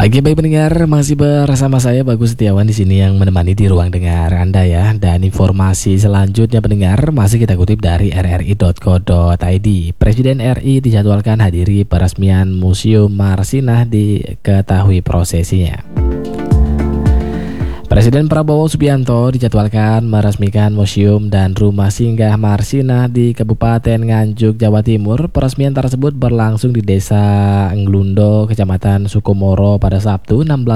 Oke, baik pendengar, masih bersama saya Bagus Setiawan di sini yang menemani di ruang dengar Anda ya. Dan informasi selanjutnya pendengar masih kita kutip dari rri.co.id. Presiden RI dijadwalkan hadiri peresmian Museum Marsinah, diketahui prosesinya. Presiden Prabowo Subianto dijadwalkan meresmikan museum dan rumah singgah Marsinah di Kabupaten Nganjuk, Jawa Timur. Peresmian tersebut berlangsung di Desa Nglundo, Kecamatan Sukomoro pada Sabtu 16